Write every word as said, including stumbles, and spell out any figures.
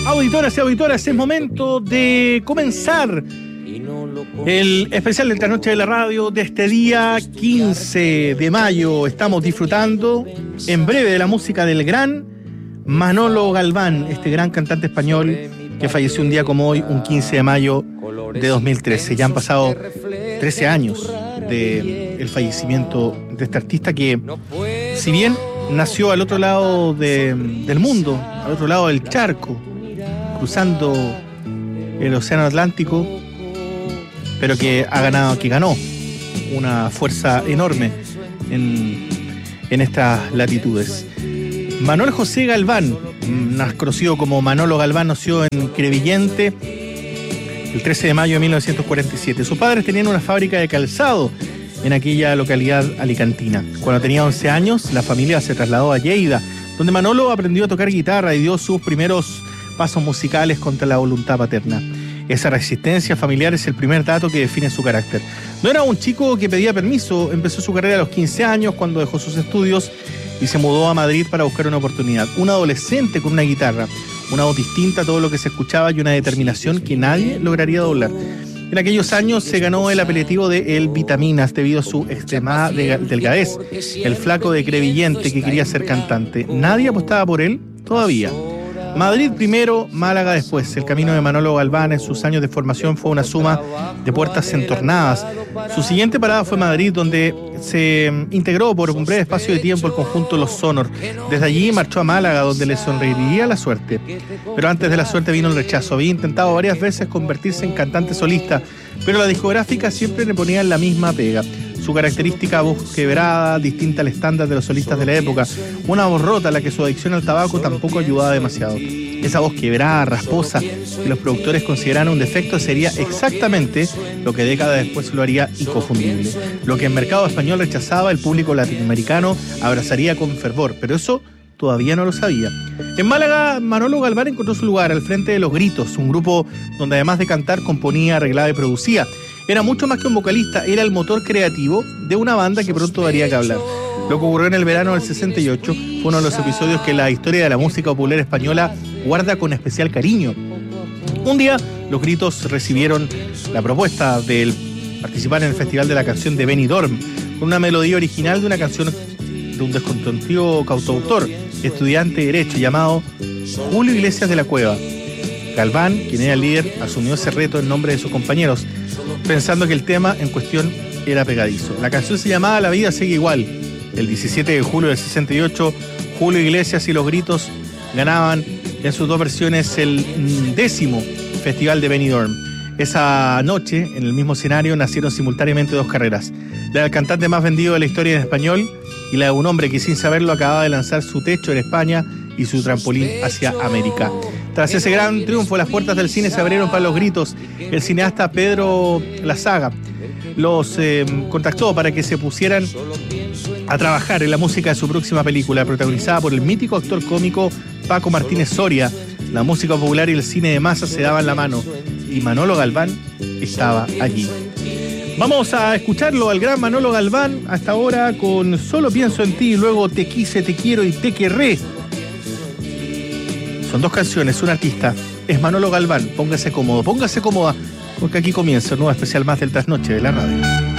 Auditoras y auditoras, es momento de comenzar el especial de Trasnoche de la Radio de este día quince de mayo. Estamos disfrutando en breve de la música del gran Manolo Galván, este gran cantante español que falleció un día como hoy, un quince de mayo de dos mil trece. Ya han pasado trece años del fallecimiento de este artista que, si bien nació al otro lado de, del mundo, al otro lado del charco, cruzando el océano Atlántico, pero que ha ganado, que ganó una fuerza enorme en, en estas latitudes. Manuel José Galván, más conocido como Manolo Galván, nació en Crevillente el trece de mayo de mil novecientos cuarenta y siete. Sus padres tenían una fábrica de calzado en aquella localidad alicantina. Cuando tenía once años, la familia se trasladó a Lleida, donde Manolo aprendió a tocar guitarra y dio sus primeros pasos musicales contra la voluntad paterna. Esa resistencia familiar es el primer dato que define su carácter. No era un chico que pedía permiso, empezó su carrera a los quince años cuando dejó sus estudios y se mudó a Madrid para buscar una oportunidad. Un adolescente con una guitarra, una voz distinta a todo lo que se escuchaba y una determinación que nadie lograría doblar. En aquellos años se ganó el apelativo de El Vitaminas debido a su extremada delgadez, el flaco de Crevillente que quería ser cantante. Nadie apostaba por él todavía. Madrid primero, Málaga después. El camino de Manolo Galván en sus años de formación fue una suma de puertas entornadas. Su siguiente parada fue Madrid, donde se integró por un breve espacio de tiempo el conjunto Los Sonor. Desde allí marchó a Málaga, donde le sonreiría la suerte. Pero antes de la suerte vino el rechazo. Había intentado varias veces convertirse en cantante solista, pero la discográfica siempre le ponía la misma pega. Su característica voz quebrada, distinta al estándar de los solistas de la época, una voz rota a la que su adicción al tabaco tampoco ayudaba demasiado. Esa voz quebrada, rasposa, que los productores consideraron un defecto, sería exactamente lo que décadas después lo haría inconfundible. Lo que el mercado español rechazaba, el público latinoamericano abrazaría con fervor, pero eso todavía no lo sabía. En Málaga, Manolo Galván encontró su lugar al frente de Los Gritos, un grupo donde además de cantar, componía, arreglaba y producía. Era mucho más que un vocalista, era el motor creativo de una banda que pronto daría que hablar. Lo que ocurrió en el verano del sesenta y ocho fue uno de los episodios que la historia de la música popular española guarda con especial cariño. Un día, Los Gritos recibieron la propuesta de participar en el Festival de la Canción de Benidorm, con una melodía original de una canción de un desconocido cantautor, estudiante de Derecho, llamado Julio Iglesias de la Cueva. Galván, quien era el líder, asumió ese reto en nombre de sus compañeros, pensando que el tema en cuestión era pegadizo. La canción se llamaba La vida sigue igual. El diecisiete de julio del sesenta y ocho, Julio Iglesias y Los Gritos ganaban en sus dos versiones el décimo Festival de Benidorm. Esa noche, en el mismo escenario, nacieron simultáneamente dos carreras: la del cantante más vendido de la historia en español y la de un hombre que sin saberlo acababa de lanzar su techo en España y su trampolín hacia América. Tras ese gran triunfo, las puertas del cine se abrieron para Los Gritos. El cineasta Pedro Lazaga los eh, contactó para que se pusieran a trabajar en la música de su próxima película, protagonizada por el mítico actor cómico Paco Martínez Soria. La música popular y el cine de masa se daban la mano y Manolo Galván estaba allí. Vamos a escucharlo al gran Manolo Galván hasta ahora con Solo pienso en ti, y luego Te quise, te quiero y te querré. Son dos canciones, un artista, es Manolo Galván. Póngase cómodo, póngase cómoda, porque aquí comienza un nuevo especial más del Trasnoche de la Radio.